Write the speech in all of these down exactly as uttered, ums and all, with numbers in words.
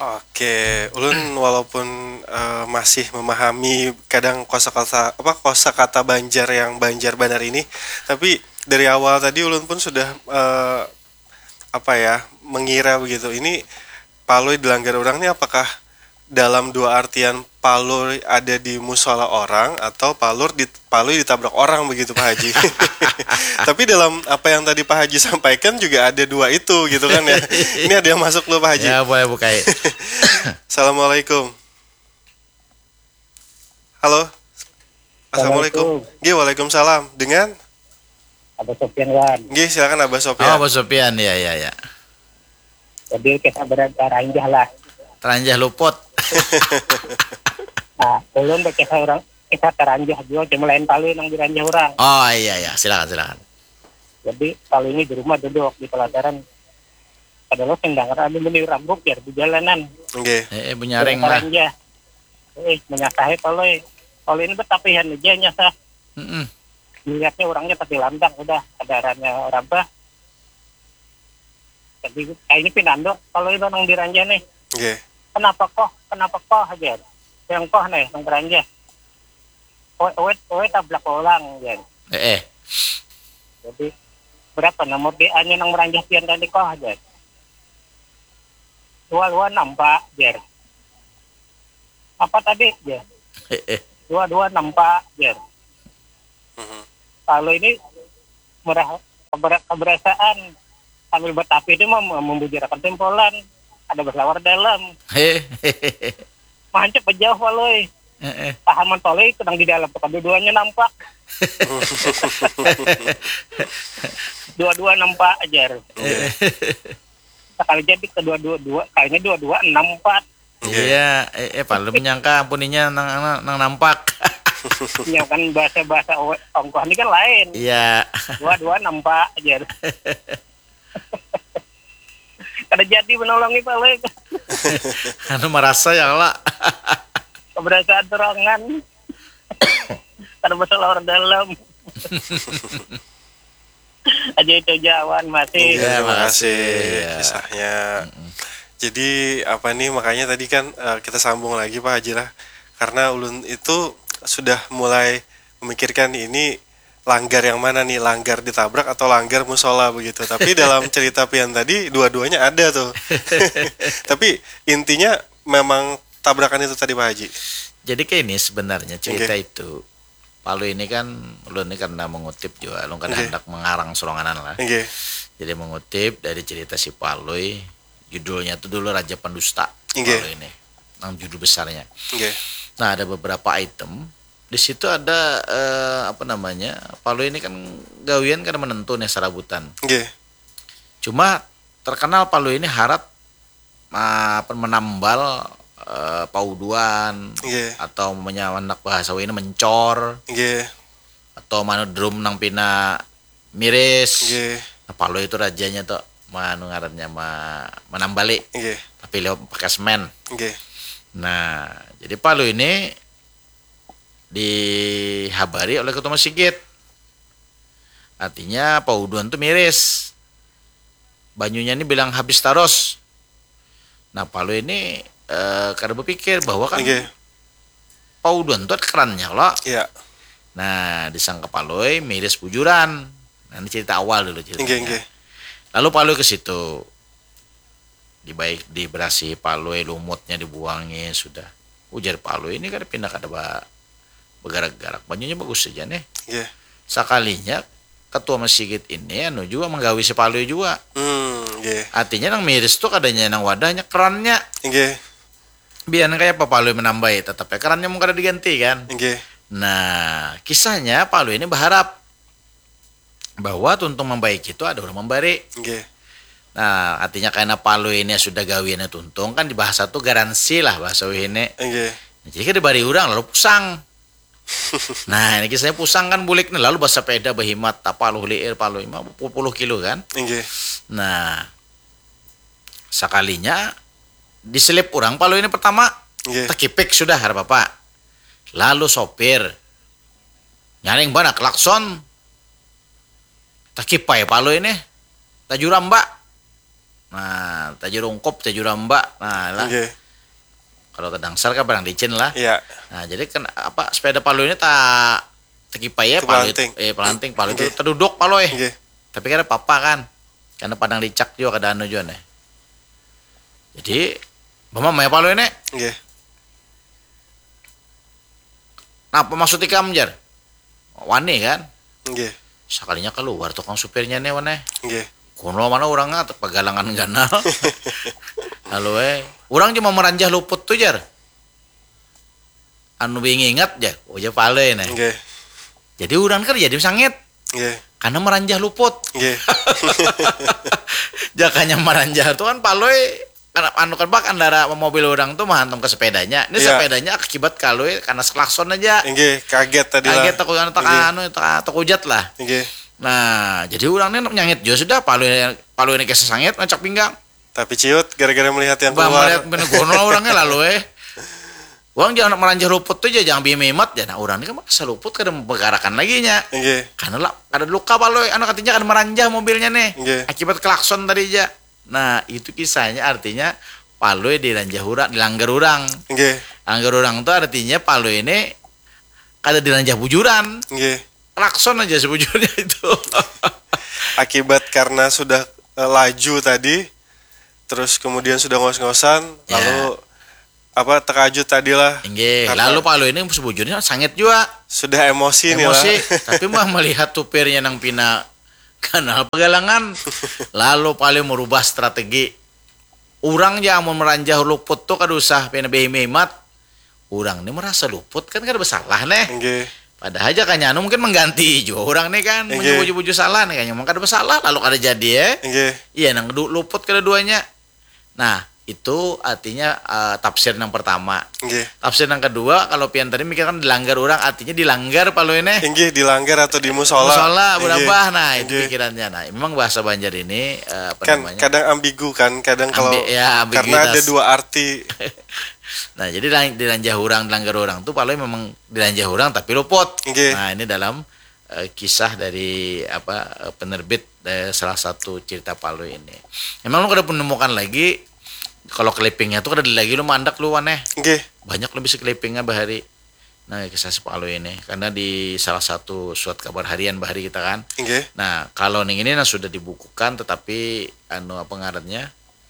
Oke, ulun walaupun eh, masih memahami kadang kosakata apa kosakata Banjar yang Banjar Banar ini, tapi dari awal tadi ulun pun sudah eh, apa ya mengira begitu. Ini palui dilanggar orang ini apakah dalam dua artian palur ada di musola orang atau palur di palui ditabrak orang begitu Pak Haji. Tapi dalam apa yang tadi Pak Haji sampaikan juga ada dua itu gitu kan ya. Ini ada yang masuk loh Pak Haji. Ya boleh bukain. Assalamualaikum. Halo. Assalamualaikum. Assalamualaikum. Nggih, waalaikumsalam. Dengan Abah Sofian Wan. nggih silakan Abah Oh, Sofyan. Bos Sopian, ya ya ya. Jadi kita berada ranjah lah. Teranjah luput. Nah, belum kita orang kita teranjah juga cuma lain kali nang diranjah orang. Oh iya ya, silakan silakan. Jadi kali ini di rumah duduk di pelataran. Padahal sendangan ada meni rambut biar di jalanan. Nggih. Eh, eh bunyaring lah. Teranjah. Eh, menyasahi kalau kalau ini betapihan aja nyasah. Mm-mm. Lihatnya orangnya tapi lantang udah kadarannya orang bah. Jadi kayak ini pinando kalau itu nang diranjah nih. Nggih. Kenapa kok? Kenapa kok aja? Yang kok nih nang diranjah. Oet oet oet tablak orang ya. Eh, eh. Jadi berapa nomor D A-nya nang meranjah pian tadi kok aja. Dua-dua nampak jar. Apa tadi ya? Eh, eh. Dua-dua nampak jar. Mhm. Kalau ini merah keber- keberasaan sambil betapi itu mah membujarakan tempolan ada berlawar dalam Eh, eh, mancep jauh waloi eh. pahaman toleh sedang di dalam kedua-duanya nampak dua-dua nampak aja sekali jadi kedua-dua dua kayaknya dua-dua enam empat Iya, eh, eh palu menyangka ampuninya nang, nang, nang nampak. ya kan bahasa-bahasa ongkoh ini kan lain Iya. dua-dua nampak aja kada jadi menolongi palek Anu merasa ya lah. keberasaan terangan kada masalah orang dalam aja itu jawan masih Iya, terima makasih. kasih Ya. kisahnya. Jadi apa nih makanya tadi kan eh, kita sambung lagi Pak Haji lah. Karena ulun itu sudah mulai memikirkan ini langgar yang mana nih, langgar ditabrak atau langgar musola begitu. Tapi dalam cerita Pian tadi dua-duanya ada tuh. Tapi intinya memang tabrakan itu tadi Pak Haji. Jadi kayak ini sebenarnya cerita Oke. itu. Palu ini kan lu ini karena mengutip juga, lu kan Oke. hendak mengarang soranganan lah. Nggih. Jadi mengutip dari cerita si Palui, judulnya itu dulu Raja Pendusta. Oke. Palui ini, nama judul besarnya. Nggih. Nah ada beberapa item. Di situ ada eh, apa namanya? Palui ini kan gawian kan menentu nih sarabutan. Nggih. Cuma terkenal Palui ini harap ah, apa, menambal eh, pauduan Nggih. atau menyawanak bahasa ini mencor Nggih. atau mana drum nang pina miris. Nggih. Nah, Palui itu rajanya tuh manu ngarannya ma menambali Nggih. tapi lewat pakai semen. Nggih. Nah, jadi Palu ini dihabari oleh Ketua Sigit. Artinya pauduan tuh miris. Banyunya ini bilang habis taros. Nah, Palu ini eh, karena berpikir bahwa kan Nggih. pauduan tuh ada kerannya loh. Iya. Nah, disangka Palui miris bujuran. Nah, ini cerita awal dulu ceritanya. Nggih, nggih. Lalu Palui ke situ. Dibaik diberasi Palui, lumutnya dibuangin sudah. Ujar Palui ini kan pindah ke ada bergerak-gerak. Bajunya bagus saja nih. Nggih. Sekalinya ketua masjid ini anu juga menggawi si Palui juga. Hmm, nggih. Artinya nang miris tuh kadanya nang wadahnya kerannya. Nggih. Biar kayak apa Palui menambahi tetap ya kerannya mau kada diganti kan. Nggih. Nah, kisahnya Palui ini berharap bahwa tuntung membaik itu ada orang memberi. Nggih. Nah, artinya karena Palu ini sudah gawiannya tuntung kan di bahasa tuh garansi lah bahasa ini. Nggih. Nah, jadi kan dibari orang lalu pusang. Nah, ini kisahnya pusang kan bulik nih lalu bahasa peda behimat apa lu liir Palu lima puluh kilo kan. Nggih. Nah, sekalinya diselip orang Palu ini pertama Nggih. tekipik sudah harap bapak. Lalu sopir nyaring bana klakson. Tekipai Palu ini tajuram mbak. Nah, tajur ungkop, tajur ramba. Nah, lah. Nggih. Kalau kedangsar kan barang licin lah. Iya. Nah, jadi kan apa sepeda palu ini tak tekipai ya palu itu, Kepelanting. eh pelanting palu itu Nggih. terduduk palu eh. Nggih. Tapi kan ada papa kan. Karena padang licak juga kada anu juga nih. Jadi, mama maya palu ini. Nggih. Nah, apa maksud ikam jar? Wani kan? Nggih. Sekalinya keluar tukang supirnya nih wane. Nggih. Kuno mana orangnya atau pegalangan ganal. Lalu eh, orang cuma meranjah luput tuh jar. Anu bingi ingat jar, oh ya pale nih. Nggih. Jadi orang kan jadi sangit Nggih. karena meranjah luput. Nggih. Jakanya meranjah tuh kan paloy karena anu kan bak andara mobil orang tuh menghantam ke sepedanya. Ini Iya. sepedanya akibat kaloy karena klakson aja. Nggih, kaget tadi lah. Kaget takut anu tak Nggih. anu tak tak hujat lah. Nggih. Nah, jadi orangnya nyangit juga sudah palu palu ini kesel sangit ngacak pinggang. Tapi ciut gara-gara melihat yang Bang keluar. melihat bener gono orangnya lalu eh. Orang jangan meranjah luput tuh aja jangan bimemat ya. Nah, orang ini kan masa luput kada membegarakan lagi nya. Nggih. Karena lah kada luka palu anak katanya kada meranjah mobilnya nih. Nggih. Akibat klakson tadi aja. Nah, itu kisahnya artinya palu diranjah urang, dilanggar urang. Nggih. Langgar urang tuh artinya palu ini kada diranjah bujuran. Nggih. Klakson aja sebujurnya itu. Akibat karena sudah eh, laju tadi, terus kemudian sudah ngos-ngosan, Ya. lalu apa terkajut tadi lah. Nggih, Karena lalu palu ini sebujurnya sangit juga. sudah emosi, nih lah. Emosi, tapi mah melihat tupirnya nang pina kanal pegalangan, lalu paling merubah strategi. Orang yang mau meranjah luput tuh kada usah pina behimemat. Orang ini merasa luput kan kada bersalah nih. Nggih. Padahal aja kan anu mungkin mengganti juga orang nih kan, Nggih. menyuju-buju salah nih kan, emang kada bersalah lalu kada jadi ya. Nggih. Iya, nang du- luput kedua-duanya. Nah, itu artinya eh, tafsir yang pertama. Nggih. Tafsir yang kedua, kalau pian tadi mikir kan dilanggar orang, artinya dilanggar palu ini. Nggih, dilanggar atau di musola. Musola Nggih. berapa? Nah, itu Nggih. pikirannya. Nah, memang bahasa Banjar ini eh, apa Kan namanya? kadang ambigu kan, kadang kalau Ambi- ya, karena ada ambiguitas. dua arti. Nah, jadi dilan- dilanjah orang, dilanggar orang tuh paling memang dilanjah orang tapi luput. Nggih. Nah, ini dalam eh, kisah dari apa eh, penerbit eh, salah satu cerita Palu ini. Emang lu kada menemukan lagi kalau clippingnya tuh kada lagi lu mandak lu aneh. Nggih. Banyak lu bisa clippingnya bahari. Nah, kisah si Palu ini karena di salah satu surat kabar harian bahari kita kan. Nggih. Nah, kalau ning ini nah, sudah dibukukan tetapi anu apa ngarannya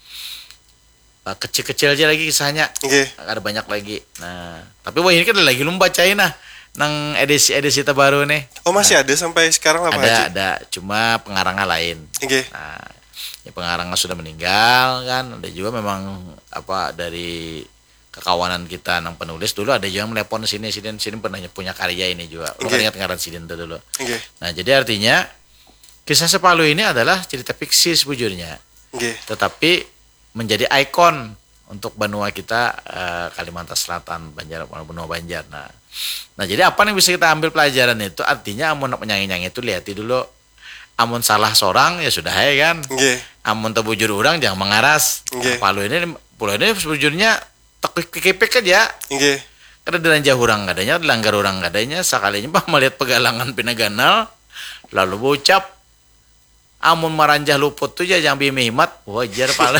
eh, kecil-kecil aja lagi kisahnya. Nggih. Ada banyak lagi. Nah, tapi wah ini kan ada lagi lu bacain nah nang edisi-edisi terbaru nih. Oh, masih ada sampai sekarang lah Pak Ada Haji? ada cuma pengarangnya lain. Nggih. Nah, ya pengarangnya sudah meninggal kan. Ada juga memang apa dari kekawanan kita nang penulis dulu ada juga yang melepon sini sini sini pernah punya karya ini juga. Lu kan Nggih. ingat ngaran sidin tuh dulu. Nggih. Nah, jadi artinya kisah Sepalu ini adalah cerita fiksi sebujurnya, Nggih. tetapi menjadi ikon untuk benua kita eh, Kalimantan Selatan, Banjar, benua Banjar. Nah, nah jadi apa yang bisa kita ambil pelajaran itu? Artinya amun nak menyanyi-nyanyi itu lihati dulu. Amun salah seorang ya sudah ya kan. Nggih. Amun terbujur orang jangan mengaras. Nggih. Nah, Palu ini Palu ini sebujurnya tekik-tekik aja. Nggih. Kada dilanjah orang adanya, dilanggar orang adanya, sekalinya bah melihat pegalangan pinaganal, lalu bocap, amun maranjah luput tuh ya jangan bimehimat, wajar pala.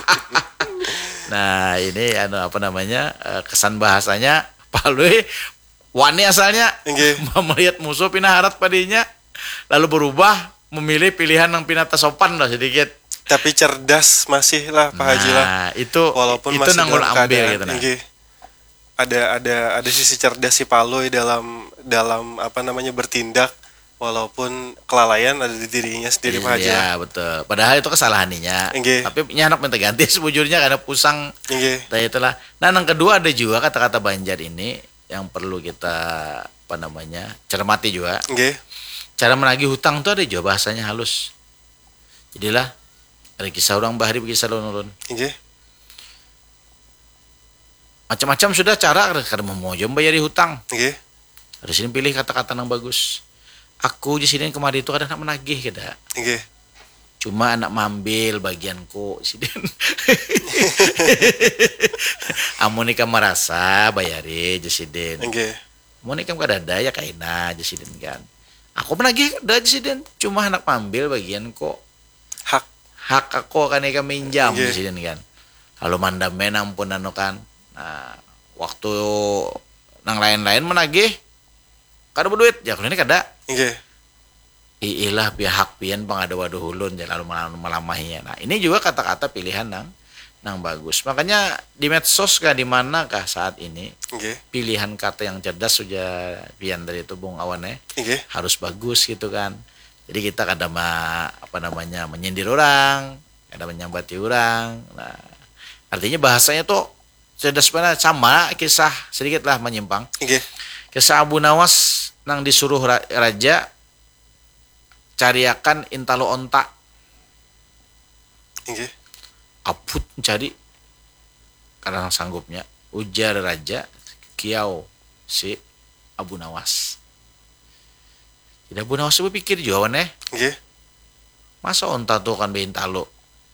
Nah ini anu apa namanya eh, kesan bahasanya Palu wani asalnya Nggih. melihat musuh pina harat padinya, lalu berubah memilih pilihan yang pina sopan lah sedikit. Tapi cerdas masih lah Pak Haji lah. Nah itu Walaupun itu masih nanggul dalam ambil keadaan, gitu nah. nggih. Ada ada ada sisi cerdas si Paloy dalam dalam apa namanya bertindak walaupun kelalaian ada di dirinya sendiri Pak Haji lah. Iya betul. Padahal itu kesalahannya. Nggih. Tapi nyanak minta ganti sebujurnya karena pusang. Nggih. Nah itulah. Nah yang kedua ada juga kata-kata Banjar ini yang perlu kita apa namanya cermati juga. Nggih. Cara menagih hutang tuh ada juga bahasanya halus. Jadilah ada kisah orang bahari kisah ulun-ulun. Nggih. Macam-macam sudah cara karena mau bayari hutang. Nggih. Harus sini pilih kata-kata yang bagus. Aku di sini kemarin itu kadang nak menagih kada. Nggih. Cuma anak mambil bagianku siden. Amun ikam merasa bayari jesiden. Nggih. Amun ikam kada ada ya kaina jesiden kan. Aku menagih kada jesiden. Cuma anak mambil bagianku. Hak. hak aku kan ikan minjam Nggih. di sini kan. Lalu mandame ampun anu kan. Nah, waktu nang lain-lain menagih kada berduit ya kalau ini kada. Nggih. Iilah pihak pian pangada waduh ulun ya lalu melamahinya. Nah, ini juga kata-kata pilihan nang nang bagus. Makanya di medsos kah di manakah saat ini Nggih. pilihan kata yang cerdas sudah pian dari itu Bung Awane Nggih. harus bagus gitu kan. Jadi kita kada ma, apa namanya menyindir orang, kada menyambati orang. Nah, artinya bahasanya tuh cerdas benar sama kisah sedikit lah menyimpang. Nggih. Kisah Abu Nawas nang disuruh ra- raja cariakan intalo onta Nggih. aput mencari karena sanggupnya ujar raja kiau si Abu Nawas. Jadi Abu Nawas berpikir jawabannya Nggih. masa onta tuh kan beintalo.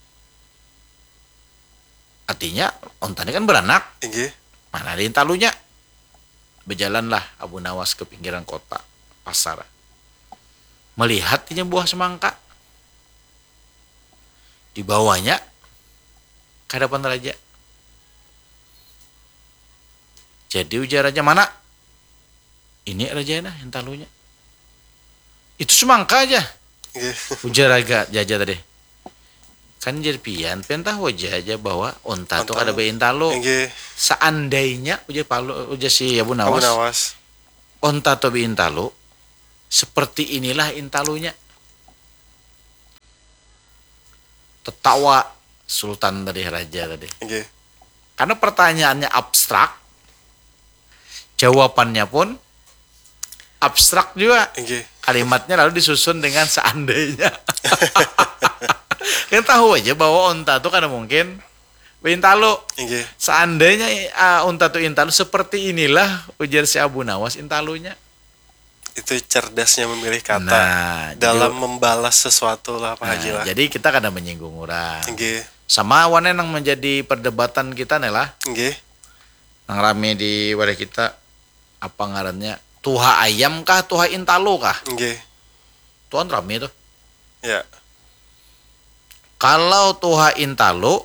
Artinya onta ini kan beranak, Nggih. mana ada intalunya. Berjalanlah Abu Nawas ke pinggiran kota pasar. Melihat ini buah semangka. Dibawanya ke hadapan raja. Jadi ujar raja, mana? Ini raja nah yang talunya. Itu semangka aja. Nggih. Ujar raja jaja tadi. Kan jadi pian, pian tahu aja aja bahwa onta tuh Onta. kada bein talo. Nggih. Seandainya ujar palu ujar si Abu Abu Nawas. Nawas. Onta atau intalo seperti inilah intalunya. Tertawa Sultan tadi raja tadi. Nggih. Karena pertanyaannya abstrak, jawabannya pun abstrak juga. Nggih. Kalimatnya lalu disusun dengan seandainya. Kan tahu aja bahwa onta itu kan mungkin intalo. Nggih. Seandainya uh, unta itu intalo seperti inilah ujar si Abu Nawas intalunya. Itu cerdasnya memilih kata Nah, dalam jadi, membalas sesuatu lah Pak Haji nah, lah. jadi kita kadang menyinggung orang. Nggih. Sama awan yang menjadi perdebatan kita nih lah. Nggih. Yang rame di wadah kita apa ngarannya? Tuha ayam kah, tuha intalo kah? Nggih. Tuhan rame tuh. Ya. Kalau tuha intalo,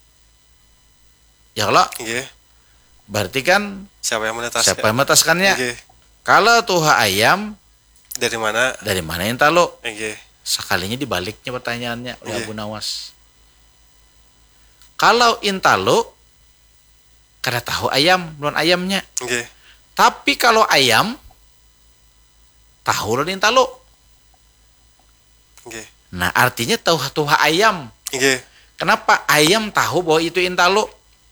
ya kalau Nggih. berarti kan Siapa yang menetaskan? siapa yang menetaskannya? Nggih. Kalau tuha ayam, Dari mana? dari mana intalo? Nggih. Sekalinya dibaliknya pertanyaannya oleh Nggih. Abu Nawas. Kalau intalo, kada tahu ayam, belum ayamnya. Nggih. Tapi kalau ayam, tahu lah intalo. Nggih. Nah artinya tahu tuha ayam. Nggih. Kenapa ayam tahu bahwa itu intalo?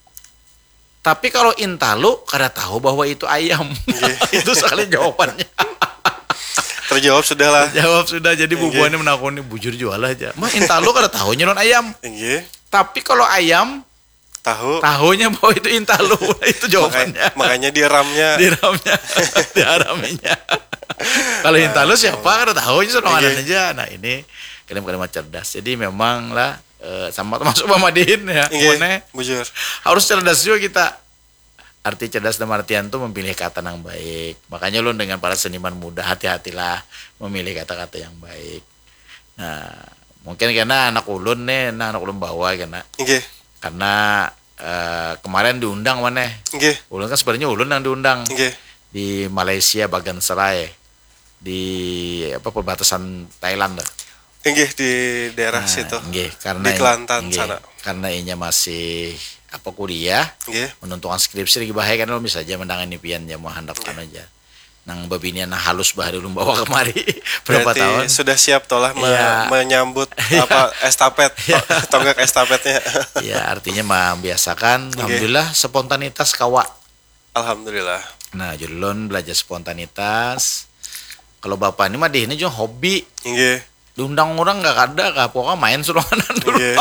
Tapi kalau intalo, kada tahu bahwa itu ayam. Nggih. Itu sekali jawabannya. Terjawab sudah lah. Jawab sudah jadi Nggih. bubuannya menakuni bujur jual aja. Mah intalo kada tahu nyelon ayam. Nggih. Tapi kalau ayam, Tahu. tahunya bahwa itu intalo. Itu jawabannya. Makanya, makanya dia ramnya. Diramnya, diaraminya. Kalau intalo siapa kada tahu aja sono Nggih. aja. Nah ini kalimat-kalimat cerdas. Jadi memang lah eh, sama termasuk Muhammadin ya. Nggih. Pokoknya Bujur. harus cerdas juga kita. Arti cerdas dalam artian tuh memilih kata yang baik. Makanya lu dengan para seniman muda hati-hatilah memilih kata-kata yang baik. Nah, mungkin karena anak ulun nih, nah anak ulun bawa karena Nggih. karena eh, kemarin diundang mana? Nggih. Ulun kan sebenarnya ulun yang diundang Nggih. di Malaysia Bagan Serai di apa perbatasan Thailand lah. Nggih di daerah Nah, situ. nggih, karena Di Kelantan nggih, sana. Karena inya masih apa kuliah Nggih. menentukan skripsi lagi bahaya kan lo bisa aja menangani pian ya mau handapkan aja nang babinian nah halus bahari lu bawa kemari berapa Berarti tahun sudah siap tolah me- Iya. menyambut apa estafet to- tonggak estafetnya. ya artinya membiasakan alhamdulillah spontanitas kawa. Alhamdulillah. Nah julun belajar spontanitas kalau bapak ini mah di ini juga hobi Nggih. diundang orang nggak ada kah pokoknya main suruhanan dulu. Nggih.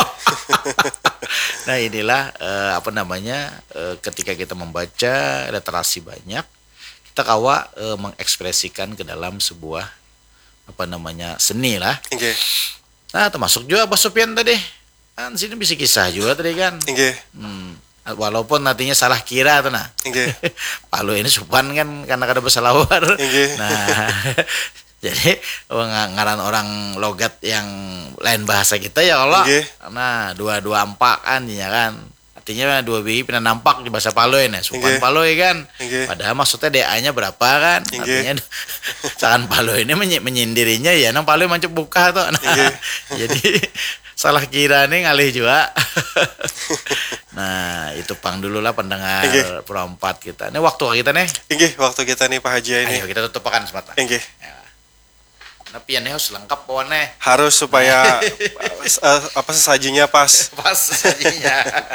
Nah inilah eh, apa namanya eh, ketika kita membaca literasi banyak kita kawa eh, mengekspresikan ke dalam sebuah apa namanya seni lah. Nggih. Nah termasuk juga Pak Sofian tadi kan sini bisa kisah juga tadi kan. Nggih. Hmm, walaupun nantinya salah kira tuh nah. Nggih. Palu ini Supan kan karena kada bersalawar. Nggih. Nah Jadi ng- ngaran orang logat yang lain bahasa kita ya Allah. Nggih. Karena dua-dua empak kan ya kan. Artinya dua biji pernah nampak di bahasa Paloy nih, sukan Nggih. Paloy kan. Nggih. Padahal maksudnya D A-nya berapa kan? Nggih. Artinya sakan Paloy ini menyi- menyindirinya ya nang Paloy macam buka tuh. Nah, Nggih. jadi salah kira nih ngalih juga. Nah, itu pang dulu lah pendengar Nggih. perempat kita. Ini waktu kita nih. Inggih, waktu kita nih Pak Haji ini. Ayo kita tutup akan semata. Inggih. Tapi ya harus lengkap bawaannya. Harus supaya eh, apa sesajinya pas. Pas sajinya.